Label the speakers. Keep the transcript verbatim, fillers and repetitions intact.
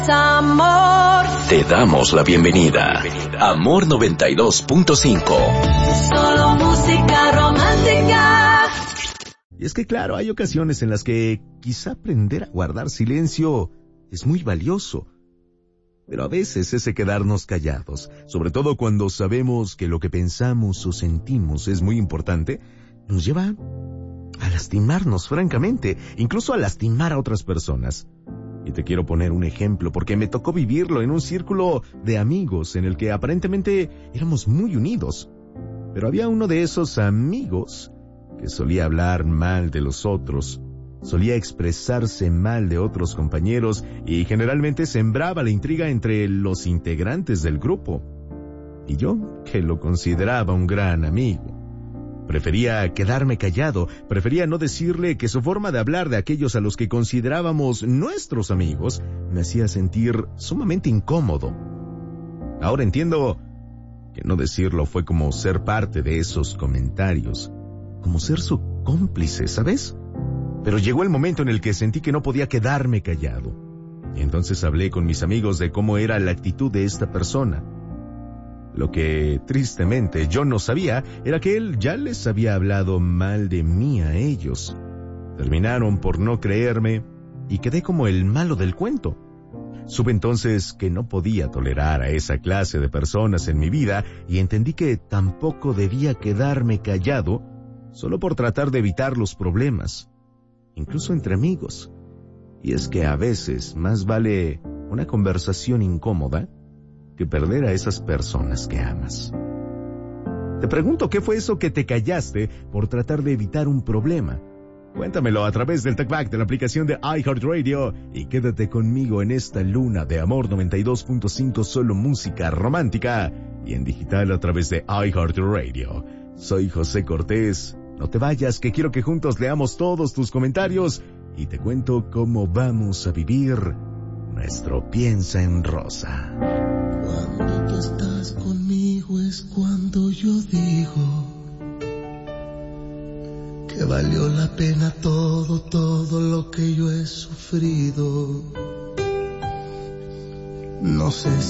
Speaker 1: Amor.
Speaker 2: Te damos la bienvenida. Amor noventa y dos punto cinco.
Speaker 1: Solo música romántica.
Speaker 3: Y es que claro, hay ocasiones en las que quizá aprender a guardar silencio es muy valioso. Pero a veces ese quedarnos callados, sobre todo cuando sabemos que lo que pensamos o sentimos es muy importante, nos lleva a lastimarnos francamente, incluso a lastimar a otras personas. Y te quiero poner un ejemplo porque me tocó vivirlo en un círculo de amigos en el que aparentemente éramos muy unidos. Pero había uno de esos amigos que solía hablar mal de los otros, solía expresarse mal de otros compañeros y generalmente sembraba la intriga entre los integrantes del grupo. Y yo, que lo consideraba un gran amigo, prefería quedarme callado, prefería no decirle que su forma de hablar de aquellos a los que considerábamos nuestros amigos me hacía sentir sumamente incómodo. Ahora entiendo que no decirlo fue como ser parte de esos comentarios, como ser su cómplice, ¿sabes? Pero llegó el momento en el que sentí que no podía quedarme callado. Y entonces hablé con mis amigos de cómo era la actitud de esta persona. Lo que, tristemente, yo no sabía era que él ya les había hablado mal de mí a ellos. Terminaron por no creerme y quedé como el malo del cuento. Supe entonces que no podía tolerar a esa clase de personas en mi vida y entendí que tampoco debía quedarme callado solo por tratar de evitar los problemas, incluso entre amigos. Y es que a veces más vale una conversación incómoda que perder a esas personas que amas. Te pregunto, ¿qué fue eso que te callaste por tratar de evitar un problema? Cuéntamelo a través del TalkBack de la aplicación de iHeartRadio y quédate conmigo en esta luna de Amor noventa y dos punto cinco, solo música romántica y en digital a través de iHeartRadio. Soy José Cortés. No te vayas, que quiero que juntos leamos todos tus comentarios y te cuento cómo vamos a vivir nuestro Piensa en Rosa.
Speaker 4: Cuando tú estás conmigo es cuando yo digo que valió la pena todo, todo lo que yo he sufrido. No sé